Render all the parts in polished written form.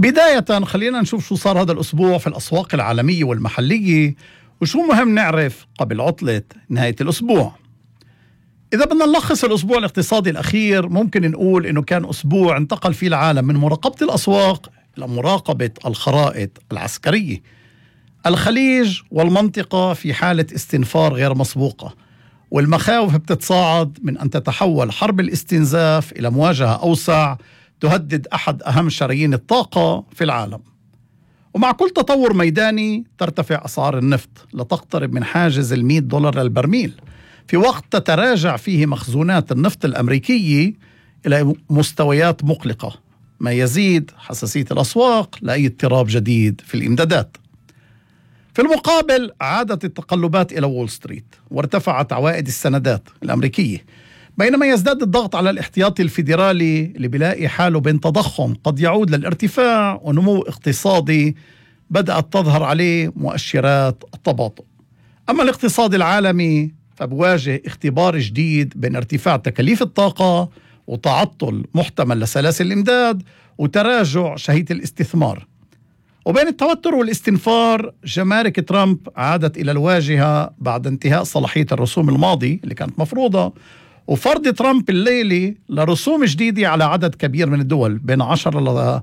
بداية خلينا نشوف شو صار هذا الأسبوع في الأسواق العالمية والمحلية، وشو مهم نعرف قبل عطلة نهاية الأسبوع. إذا بدنا نلخص الأسبوع الاقتصادي الأخير، ممكن نقول إنه كان أسبوع انتقل فيه العالم من مراقبة الأسواق إلى مراقبة الخرائط العسكرية. الخليج والمنطقة في حالة استنفار غير مسبوقة، والمخاوف بتتصاعد من أن تتحول حرب الاستنزاف إلى مواجهة أوسع تهدد أحد أهم شرايين الطاقة في العالم. ومع كل تطور ميداني ترتفع أسعار النفط لتقترب من حاجز $100 للبرميل، في وقت تتراجع فيه مخزونات النفط الأمريكية إلى مستويات مقلقة، ما يزيد حساسية الأسواق لأي اضطراب جديد في الإمدادات. في المقابل عادت التقلبات إلى وول ستريت وارتفعت عوائد السندات الأمريكية، بينما يزداد الضغط على الاحتياطي الفيدرالي اللي بيلاقي حاله بين تضخم قد يعود للارتفاع ونمو اقتصادي بدأت تظهر عليه مؤشرات التباطؤ. أما الاقتصاد العالمي فبواجه اختبار جديد بين ارتفاع تكاليف الطاقة وتعطل محتمل لسلاسل الإمداد وتراجع شهية الاستثمار. وبين التوتر والاستنفار، جمارك ترامب عادت إلى الواجهة بعد انتهاء صلاحية الرسوم الماضي اللي كانت مفروضة، وفرض ترامب الليلي لرسوم جديدة على عدد كبير من الدول بين 10 ل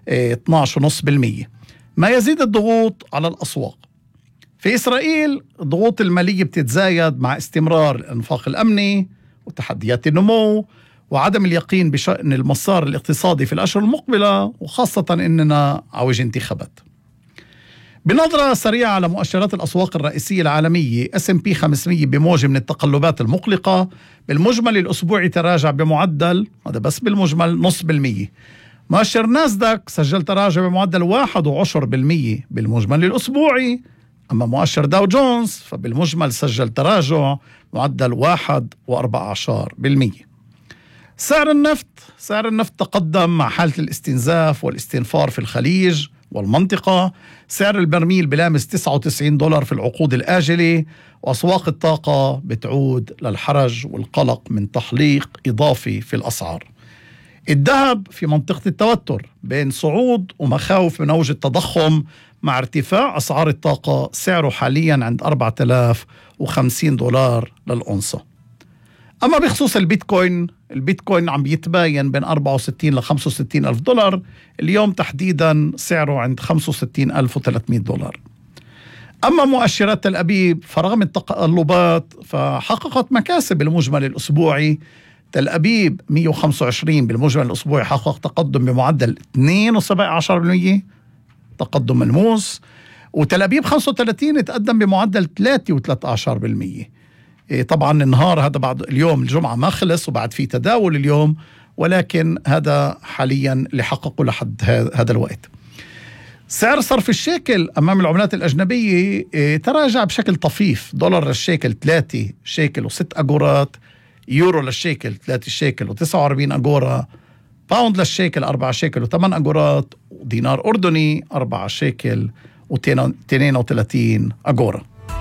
12.5%، ما يزيد الضغوط على الأسواق. في إسرائيل الضغوط المالية بتتزايد مع استمرار الإنفاق الأمني وتحديات النمو وعدم اليقين بشأن المسار الاقتصادي في الأشهر المقبلة، وخاصة أننا عوج انتخابات. بنظرة سريعة على مؤشرات الأسواق الرئيسية العالمية، S&P 500 بموجة من التقلبات المقلقة، بالمجمل الأسبوعي تراجع بمعدل، هذا بس بالمجمل 0.5%. مؤشر ناسداك سجل تراجع بمعدل 1.1% بالمجمل الأسبوعي، أما مؤشر داو جونز فبالمجمل سجل تراجع معدل 1.14%. سعر النفط تقدم مع حالة الاستنزاف والاستنفار في الخليج والمنطقة. سعر البرميل بلامس $99 في العقود الآجلة، وأسواق الطاقة بتعود للحرج والقلق من تحليق إضافي في الأسعار. الذهب في منطقة التوتر بين صعود ومخاوف من أوج التضخم مع ارتفاع أسعار الطاقة، سعره حاليا عند $4050 للأونصة. أما بخصوص البيتكوين عم بيتباين بين 64 ل 65 ألف دولار، اليوم تحديدا سعره عند $65,300. أما مؤشرات تل أبيب فرغم التقلبات فحققت مكاسب المجمل الأسبوعي. تل أبيب 125 بالمجمل الأسبوعي حقق تقدم بمعدل 2.17%، تقدم ملموس، وتل أبيب 35 تقدم بمعدل 3.13%. طبعا النهار هذا بعد اليوم الجمعة ما خلص وبعد في تداول اليوم، ولكن هذا حاليا اللي حققه لحد هذا الوقت. سعر صرف الشيكل أمام العملات الأجنبية تراجع بشكل طفيف. دولار للشيكل 3 شيكل و6 أغورات، يورو للشيكل 3 شيكل و49 أغورة، باوند للشيكل 4 شيكل و8 أغورات، ودينار أردني 4 شيكل و32 أغورة.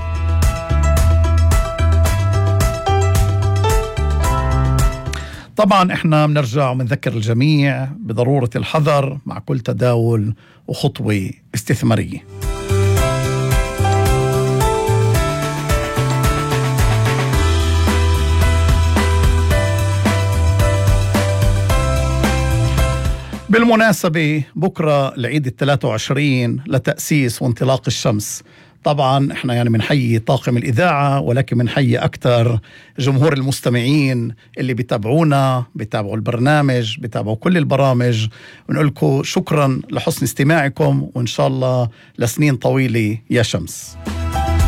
طبعا احنا بنرجع وبنذكر الجميع بضرورة الحذر مع كل تداول وخطوة استثمارية. بالمناسبة بكرة العيد 23 لتأسيس وانطلاق الشمس. طبعا احنا بنحيي طاقم الإذاعة، ولكن بنحيي أكثر جمهور المستمعين اللي بيتابعونا، بيتابعوا البرنامج، بيتابعوا كل البرامج. ونقول لكم شكرا لحسن استماعكم، وإن شاء الله لسنين طويلة يا شمس.